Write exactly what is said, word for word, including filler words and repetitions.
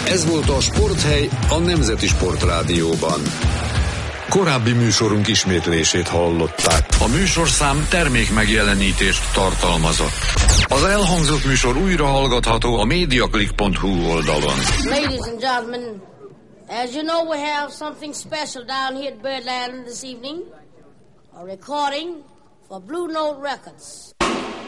Ez volt a Sporthely a Nemzeti Sportrádióban. Korábbi műsorunk ismétlését hallották. A műsorszám termék megjelenítést tartalmazott. Az elhangzott műsor újra hallgatható a mediaclick pont hu oldalon. Ladies and gentlemen, as you know, we have something special down here at Birdland this evening. A recording for Blue Note Records.